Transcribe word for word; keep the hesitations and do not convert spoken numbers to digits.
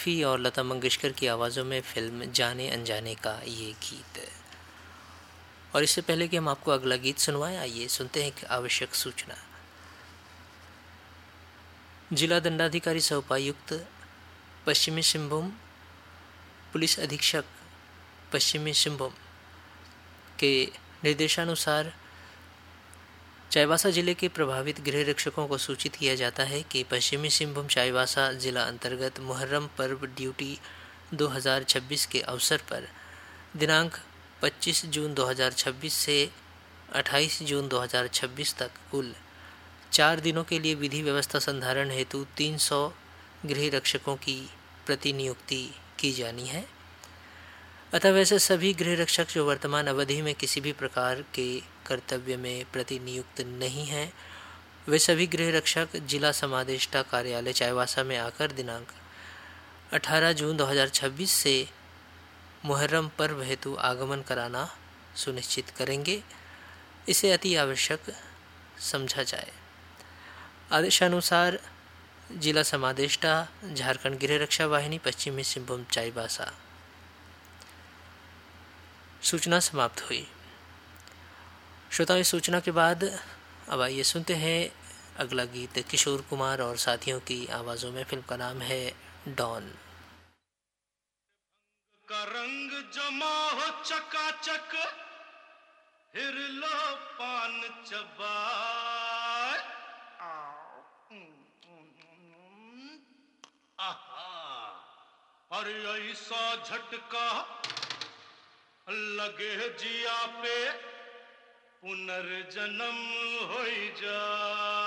रफ़ी और लता मंगेशकर की आवाज़ों में फ़िल्म जाने अनजाने का ये गीत। और इससे पहले कि हम आपको अगला गीत सुनवाएं, आइए सुनते हैं एक आवश्यक सूचना। जिला दंडाधिकारी सह उपायुक्त पश्चिमी सिंहभूम, पुलिस अधीक्षक पश्चिमी सिंहभूम के निर्देशानुसार चाईबासा जिले के प्रभावित गृह रक्षकों को सूचित किया जाता है कि पश्चिमी सिंहभूम चाईबासा जिला अंतर्गत मुहर्रम पर्व ड्यूटी दो हज़ार छब्बीस के अवसर पर दिनांक पच्चीस जून दो हज़ार छब्बीस से अट्ठाईस जून दो हज़ार छब्बीस तक कुल चार दिनों के लिए विधि व्यवस्था संधारण हेतु तीन सौ गृह रक्षकों की प्रतिनियुक्ति की जानी है। अतः वैसे सभी गृह रक्षक जो वर्तमान अवधि में किसी भी प्रकार के कर्तव्य में प्रतिनियुक्त नहीं हैं, वे सभी गृह रक्षक जिला समादेष्टा कार्यालय चाईबासा में आकर दिनांक अठारह जून दो हज़ार छब्बीस से मुहर्रम पर्व हेतु आगमन कराना सुनिश्चित करेंगे। इसे अति आवश्यक समझा जाए। आदेशानुसार जिला समादेष्टा, झारखंड गृह रक्षा वाहिनी, पश्चिमी सिंहभूम चाईबासा। सूचना समाप्त हुई। श्रोताओं, इस सूचना के बाद अब आइए सुनते हैं अगला गीत किशोर कुमार और साथियों की आवाज़ों में। फिल्म का नाम है डॉन। का रंग जमा हो चकाचक, हिर लो पान चबाए। आहा, और ऐसा झटका लगे जिया पे पुनर्जन्म हो जा।